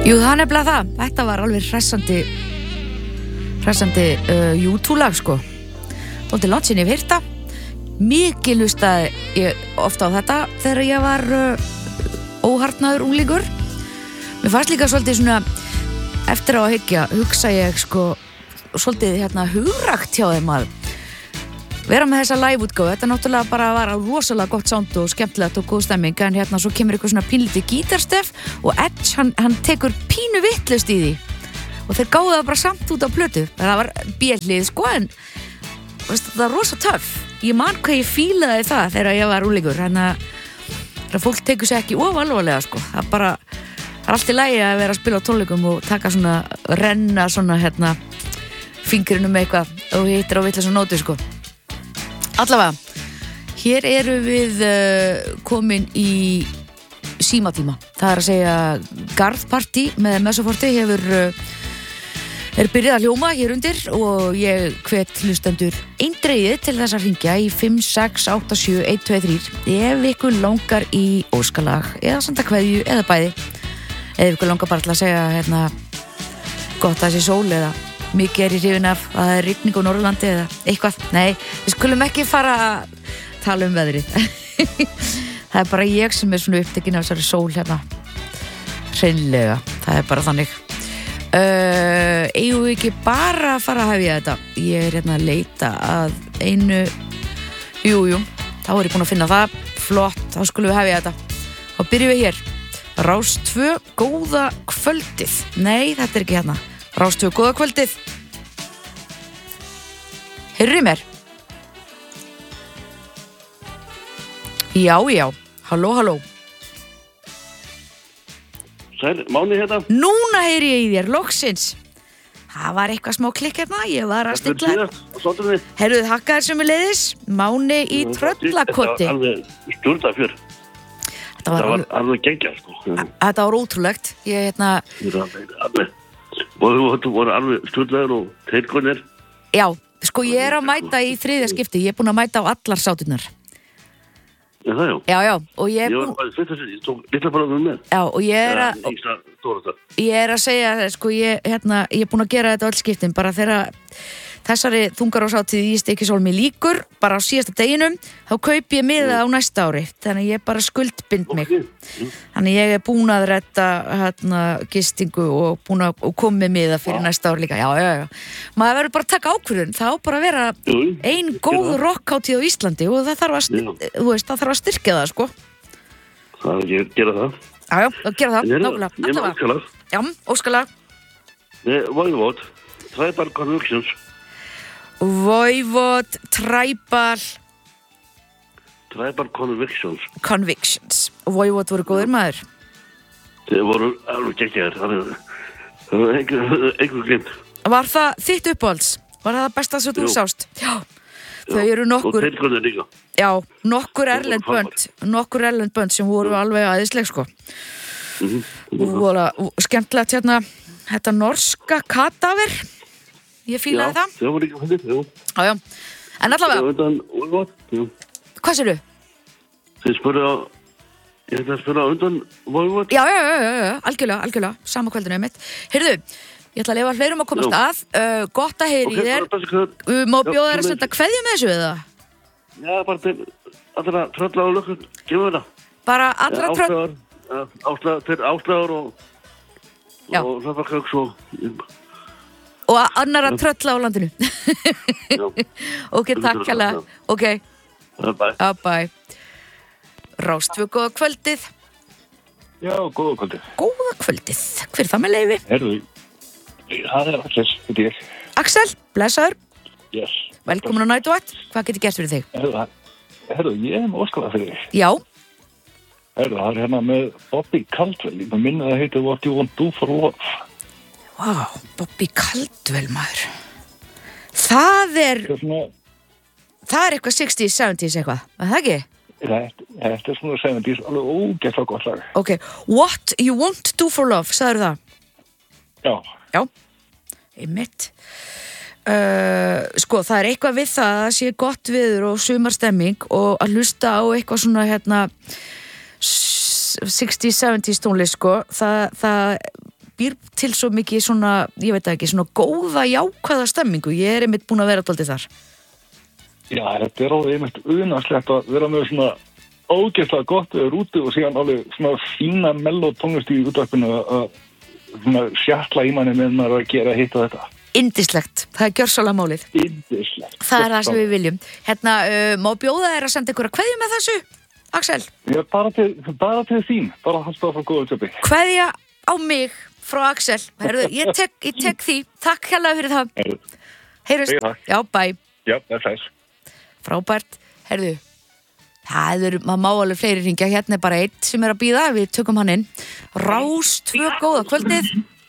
Jú, það er nefnilega það. Þetta var alveg hressandi YouTube-lag, sko. Þótti langt sinni ég hef heyrt það. Mikið hlustaði ég ofta á þetta þegar ég var óharðnaður unglingur. Mér fannst líka svolítið svona, eftir á að hugsa ég, sko, svolítið hugrakt hjá þeim að vera með þessa live-útgáfu. Þetta náttúrulega bara var rosalega gott sound og skemmtilegt og góð stemming, en svo kemur eitthvað svona pínlítið gítarstef og Edge, hann tekur pínu vitlaust í því og þeir gáðu það bara samt út á plötu. Það var bjellið, sko, en það var rosa töff. Ég man hvað ég fílaði það þegar ég var úlingur, þannig að fólk tekur sér ekki alvarlega, sko. Það bara er allt í lagi að vera að spila á tónleikum og taka svona, renna svona, fingurinn um eitthvað og hittir á vitlausa nótu, sko. Allavega, hér eru við komin í símatíma. Það er að segja Garðpartí með Messoforti er byrjað að hljóma hér undir og ég hvet hlustendur eindregið til þess að hringja í 5687123 ef ykkur langar í óskalag eða senda kveðju eða bæði. Ef ykkur langar bara til að segja gott að sé sól eða mikið í hrifin af að það er rigning á Norðurlandi eða eitthvað. Nei, við skulum ekki fara að tala um veðrið. Það er bara ég sem er svona upptekin af þessari sól hreinlega. Það er bara þannig. Eigum við ekki bara að fara að hefja þetta? Ég er að leita að einu. Jú, þá er ég búin að finna það. Flott, þá skulum við hefja þetta. Þá byrjum við hér. Rás 2, góða kvöldið. Nei, þetta er ekki Rás 2, góða kvöldið. Heyrðu mér? Já, halló. Sæl, Máni hérna. Núna heyri ég í þér, loksins. Það var eitthvað smá klikk ég var að stilla. Heyrðu, þakka þér sömuleiðis. Máni í Tröllakoti. Þetta var alveg stjórnafjör. Þetta var alveg geggjað, sko. Þetta var ótrúlegt. Þú voru alveg stjórnlegar og teirkonir. Já, sko ég er að mæta í 3. skipti. Ég er búin að mæta á allar sáturnar. Já, og ég er búin... Ég tók litla bara með. Já, og ég er að segja, sko, ég er búin að gera þetta öll skiptin, bara þegar þessari þungaráshátíð í Stykkishólmi lýkur, bara á síðasta deginum, þá kaupi ég miða á næsta ári, þannig ég bara skuldbind mig. Þannig ég er búin að redda gistingu og búin að koma með miða fyrir næsta ári líka. Já. Maður verður bara að taka ákvörðun, þá bara að vera ein góð rockhátíð á Íslandi og það þarf að styrkja það, sko. Það er ekki að gera það. Já, að gera það, nákvæmlega. Ég óskalag. Já, óskalag. Voivod, Tribal Convictions. Voivod, Tribal Convictions. Voivod voru góðir maður. Þeir voru alveg geggjaðir. Það var einhver glimt. Var það þitt uppáhalds? Var það besta sem þú sást? Já. Þau eru nokkur... Og teirkonir líka. Já, nokkur erlend bönd sem voru alveg æðisleg, sko. Og voru skemmtilegt þetta norska Kadaver. Ég fílaði það. Já, það var líka fyrir, Já. En allavega... Hvað sérðu? Þið spurðu ég ætla að spurða undan Voivod? Já, algjörlega. Sama kvöldinu mitt. Heyrðu, ég ætla að leyfa fleirum að komast að. Gott að heyri í þér. Má bjóða þér að senda kveðju með þessu, eða? Já, bara til allra trölla og lökkur. Gefum við það. Bara allra trölla... Áslagur og hlapakauks og annara trölla á landinu. Ok, takk hérlega. Ok. Bye. Rás 2, góða kvöldið. Já, góða kvöldið. Góða kvöldið. Hver er það með leyfi? Herðu, það er Axel, þetta er ég. Axel, blessaður. Yes. Velkomin á Nætuvætt. Hvað get ég gert fyrir þig? Herðu, ég er með óskalag fyrir þig. Já. Herðu, það er hérna með Bobby Caldwell. Ég minna það heitir What You Want Do For Love. Vá, Bobby Caldwell, maður. Það er eitthvað 60s, 70s eitthvað, er það ekki? Þetta er svona 70s, alveg ógeðslega gott lag. Ok, What You Want Do For Love, sagður það? Já. Einmitt. Sko, það er eitthvað við það að sé gott viður og sumarstemming og að hlusta á eitthvað svona 60s, 70s tónlist, sko. Það býr til svo mikið svona, ég veit ekki, svona góða jákvæða stemmingu, ég einmitt búin að vera dálítið þar. Já, þetta alveg einmitt unaðslegt að vera með svona ógeðslega gott við úti og síðan alveg svona fína mellótónlist í útvarpinu að svona sjatla í manni með maður að gera hitt og þetta. Yndislegt, það gjörsamlega málið. Yndislegt. Það það sem við viljum. Hérna, má bjóða þér að senda ykkur að kveðju með þessu, Axel? Já, bara til þín, bara að halda áfram góða tjöpi. Kveðja á mig frá Axel. Herðu, ég tek því. Takk hérlega fyrir það. Heyrjumst. Já, bye. Já, það sæs. Frábært. Herðu, maður má alveg fleiri hringja. Hérna bara einn sem að bíða. Við tökum hann inn. Rás 2, góða kvöldið.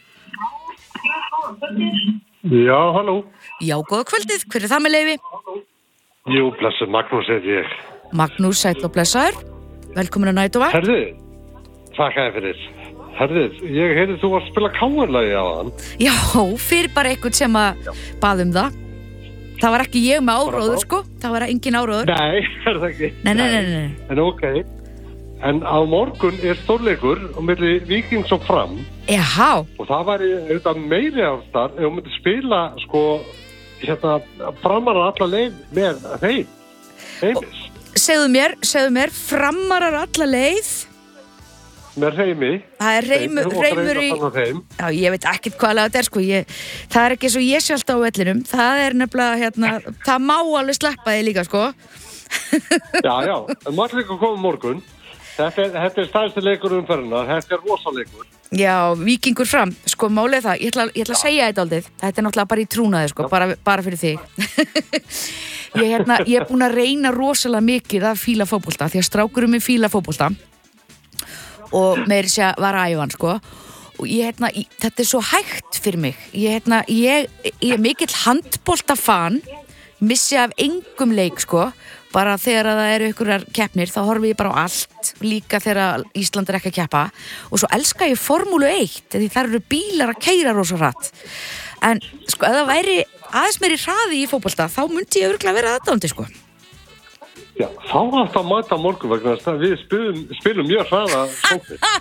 Já, halló. Já, góða kvöldið. Hver það með leyfi? Jú, blessuð, Magnús heiti ég. Magnús, sæll og blessaður. Velkomin að Nætova. Herðu, þakka þér fyrir. Herðu, ég heiti þú að spila káarlagi á hann. Já, fyrir bara einhvern sem að bað það. Það var ekki ég með áróður, sko. Það var engin áróður. Nei, það ekki. Nei. En ok. En á morgun stórleikur á milli Víkings og Fram. Jáhá. Og það væri auðvitað meiri ástar ef hún myndi spila, sko, Framarar alla leið með þeim. Heimis. Segðu mér, Framarar alla leið? Með Heimi. Það er reymur í... Já, ég veit ekkert hvað þetta er, sko. Það er ekki svo ég sé alltaf á vellinum. Það er nefnilega, það má alveg sleppa því líka, sko. Já. En maður líka koma morgun. Þetta er stærsti leikur umferðina, þetta er rosaleikur. Já, Víkingur Fram, sko málið það, ég ætla að segja þetta aldrei, þetta er náttúrulega bara í trúnaði, sko, bara fyrir þig. Ég er búin að reyna rosalega mikið að fíla fótbolta, því að strákurum minn fíla fótbolta og meiri sé að var ævan, sko, og þetta er svo hægt fyrir mig, ég er mikill handboltafan, missi af engum leik, sko, bara þegar það eru einhverjar keppnir þá horfi ég bara á allt, líka þegar Ísland er ekki að keppa og svo elska ég Formúlu 1 því þar eru bílar að keyra rosa hratt en sko ef það væri aðeins meiri hraði í fótbolta þá myndi ég örugglega vera aðdáandi sko. Já, þá átt að mæta morgun vegna þess að við spilum mjög hraða fótbolta.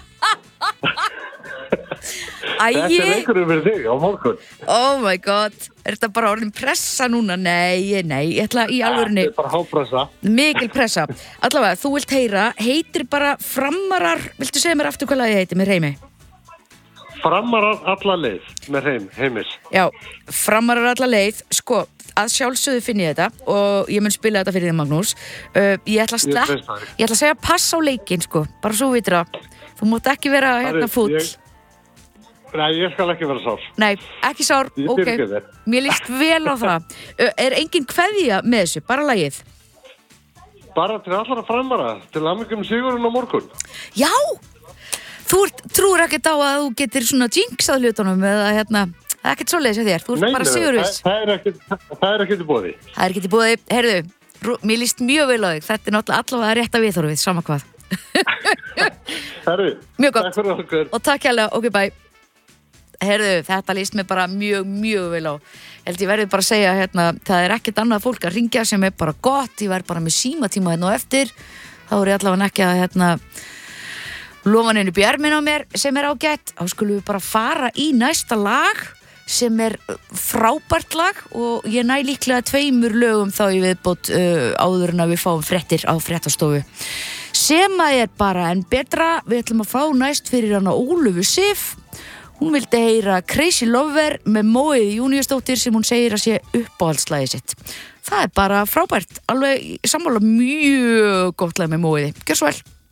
Þetta er leikurinn fyrir þig á morgun. Oh my god, er þetta bara orðin pressa núna? Nei, ég ætla í alvörunni. Þetta er bara hápressa. Mikil pressa. Allavega, þú vilt heyra, heitir bara Framarar, viltu segja mér aftur hvað lagið heitir með Heimi? Framarar alla leið með Heimis. Já, Framarar alla leið, sko, að sjálfsögðu finn ég þetta og ég mun spila þetta fyrir þig Magnús. Ég ætla að segja pass á leikinn, sko, bara svo vitur það. Þú mátt ekki vera fúll. Nei, ég skal ekki vera sár. Nei, ekki sár, ok. Mér líst vel á það. Er engin kveðja með þessu, bara lagið? Bara til allra Framara, til hamingju með sigurinn á morgun. Já! Þú trúir ekkert á að þú getur svona jinxað hlutunum eða ekkert svoleiðis að þér. Þú ert bara sigurviss. Það er ekkert í boði. Það er ekkert í boði. Heyrðu, mér líst mjög vel á þig. Þetta er náttúrulega allavega rétt að viðhorfið, sama hvað. Herru, mjög gott. Takk fyrir okkur. Og takk hérlega, ok, bye. Heyrðu, þetta líst mér bara mjög vel á. Ég verði bara að segja, það er ekkert annað fólk að ringja sem er bara gott. Ég verði bara með símatíma og eftir. Þá er ég allavega ekki að lofa neinu björmin á mér sem er ágætt. Þá skulum við bara fara í næsta lag sem er frábært lag og ég næ líklega 2 lögum þá í viðbót áður en að við fáum fréttir á fréttastofu. Sem að er bara en betra. Við ætlum að fá næst fyrir hana Ólöfu Sif. Hún vildi heyra Crazy Lover með Móiði Júníusdóttir sem hún segir að sé uppáhaldslagið sitt. Það er bara frábært, alveg sammála mjög gott lag með Móiði. Gjör svo vel.